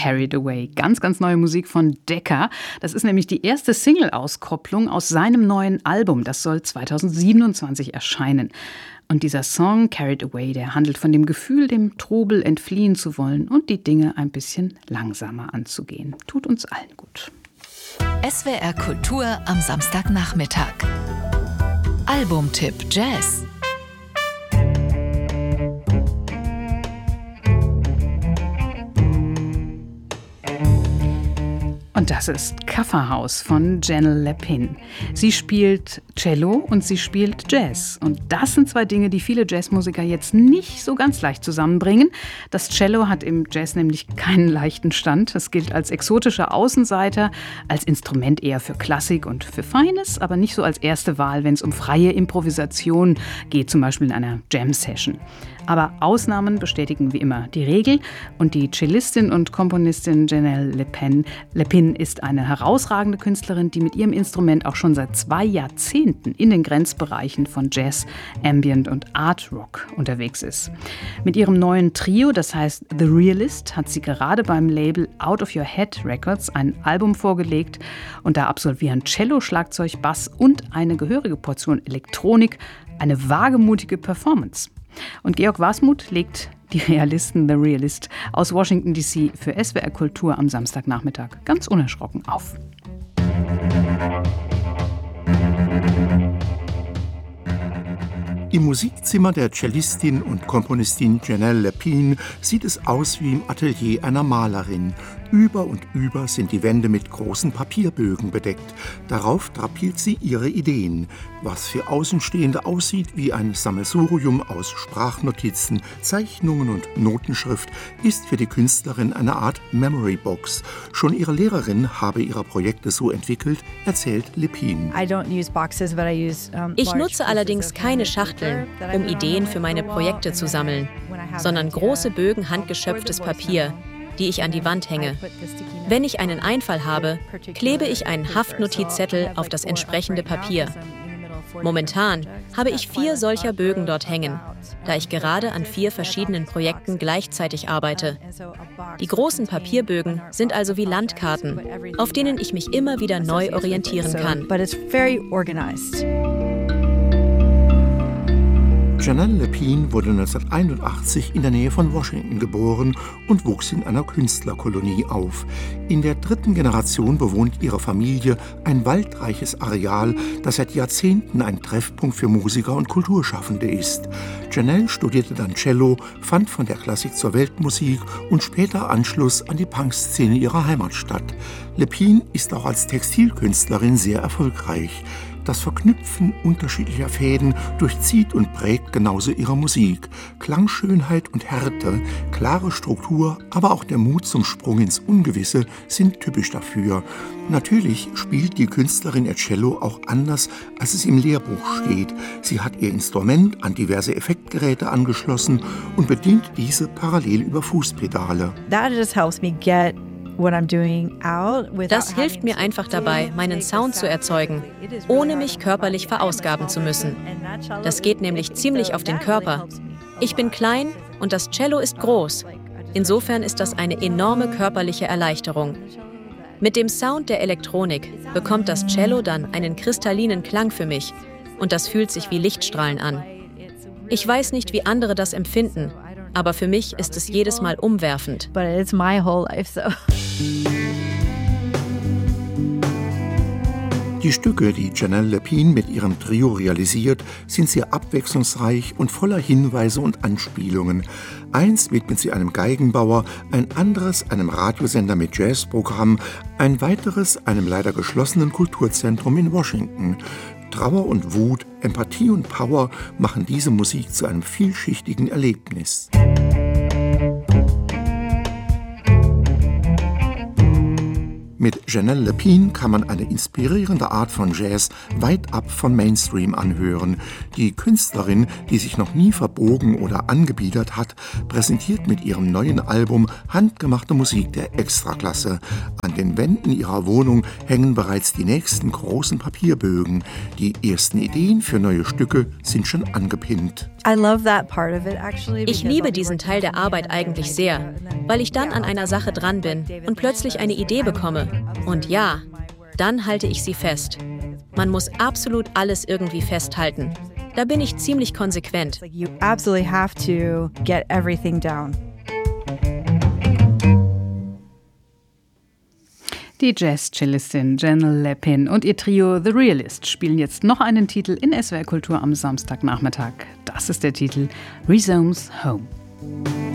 Carried Away. Ganz, ganz neue Musik von Decca. Das ist nämlich die erste Single-Auskopplung aus seinem neuen Album. Das soll 2027 erscheinen. Und dieser Song, Carried Away, der handelt von dem Gefühl, dem Trubel entfliehen zu wollen und die Dinge ein bisschen langsamer anzugehen. Tut uns allen gut. SWR Kultur am Samstagnachmittag. Albumtipp Jazz. Und das ist Kafferhaus von Janelle Lepin. Sie spielt Cello und sie spielt Jazz. Und das sind zwei Dinge, die viele Jazzmusiker jetzt nicht so ganz leicht zusammenbringen. Das Cello hat im Jazz nämlich keinen leichten Stand. Es gilt als exotischer Außenseiter, als Instrument eher für Klassik und für Feines, aber nicht so als erste Wahl, wenn es um freie Improvisation geht, zum Beispiel in einer Jam-Session. Aber Ausnahmen bestätigen wie immer die Regel. Und die Cellistin und Komponistin Janelle Lepin ist eine herausragende Künstlerin, die mit ihrem Instrument auch schon seit 2 Jahrzehnten in den Grenzbereichen von Jazz, Ambient und Art Rock unterwegs ist. Mit ihrem neuen Trio, das heißt The Realist, hat sie gerade beim Label Out of Your Head Records ein Album vorgelegt. Und da absolvieren Cello, Schlagzeug, Bass und eine gehörige Portion Elektronik eine wagemutige Performance. Und Georg Wasmuth legt die Realisten The Realist aus Washington D.C. für SWR Kultur am Samstagnachmittag ganz unerschrocken auf. Im Musikzimmer der Cellistin und Komponistin Janelle Lepin sieht es aus wie im Atelier einer Malerin. Über und über sind die Wände mit großen Papierbögen bedeckt. Darauf drapiert sie ihre Ideen, was für Außenstehende aussieht wie ein Sammelsurium aus Sprachnotizen, Zeichnungen und Notenschrift, ist für die Künstlerin eine Art Memory Box. Schon ihre Lehrerin habe ihre Projekte so entwickelt, erzählt Lepin. Ich nutze allerdings keine Schachteln, um Ideen für meine Projekte zu sammeln, sondern große Bögen handgeschöpftes Papier, die ich an die Wand hänge. Wenn ich einen Einfall habe, klebe ich einen Haftnotizzettel auf das entsprechende Papier. Momentan habe ich 4 solcher Bögen dort hängen, da ich gerade an 4 verschiedenen Projekten gleichzeitig arbeite. Die großen Papierbögen sind also wie Landkarten, auf denen ich mich immer wieder neu orientieren kann. Janelle Lepin wurde 1981 in der Nähe von Washington geboren und wuchs in einer Künstlerkolonie auf. In der 3. Generation bewohnt ihre Familie ein waldreiches Areal, das seit Jahrzehnten ein Treffpunkt für Musiker und Kulturschaffende ist. Janelle studierte dann Cello, fand von der Klassik zur Weltmusik und später Anschluss an die Punkszene ihrer Heimatstadt. Lepin ist auch als Textilkünstlerin sehr erfolgreich. Das Verknüpfen unterschiedlicher Fäden durchzieht und prägt genauso ihre Musik. Klangschönheit und Härte, klare Struktur, aber auch der Mut zum Sprung ins Ungewisse sind typisch dafür. Natürlich spielt die Künstlerin ihr Cello auch anders, als es im Lehrbuch steht. Sie hat ihr Instrument an diverse Effektgeräte angeschlossen und bedient diese parallel über Fußpedale. Das hilft mir einfach dabei, meinen Sound zu erzeugen, ohne mich körperlich verausgaben zu müssen. Das geht nämlich ziemlich auf den Körper. Ich bin klein und das Cello ist groß. Insofern ist das eine enorme körperliche Erleichterung. Mit dem Sound der Elektronik bekommt das Cello dann einen kristallinen Klang für mich und das fühlt sich wie Lichtstrahlen an. Ich weiß nicht, wie andere das empfinden, aber für mich ist es jedes Mal umwerfend. Die Stücke, die Janelle Lepin mit ihrem Trio realisiert, sind sehr abwechslungsreich und voller Hinweise und Anspielungen. Eins widmet sie einem Geigenbauer, ein anderes einem Radiosender mit Jazzprogramm, ein weiteres einem leider geschlossenen Kulturzentrum in Washington. Trauer und Wut, Empathie und Power machen diese Musik zu einem vielschichtigen Erlebnis. Mit Janelle Lepine kann man eine inspirierende Art von Jazz weit ab von Mainstream anhören. Die Künstlerin, die sich noch nie verbogen oder angebiedert hat, präsentiert mit ihrem neuen Album handgemachte Musik der Extraklasse. An den Wänden ihrer Wohnung hängen bereits die nächsten großen Papierbögen. Die ersten Ideen für neue Stücke sind schon angepinnt. Ich liebe diesen Teil der Arbeit eigentlich sehr, weil ich dann an einer Sache dran bin und plötzlich eine Idee bekomme. Und ja, dann halte ich sie fest. Man muss absolut alles irgendwie festhalten. Da bin ich ziemlich konsequent. You absolutely have to get everything down. Die Jazz-Cellistin Janelle Lepine und ihr Trio The Realist spielen jetzt noch einen Titel in SWR Kultur am Samstagnachmittag. Das ist der Titel Rhizomes Home.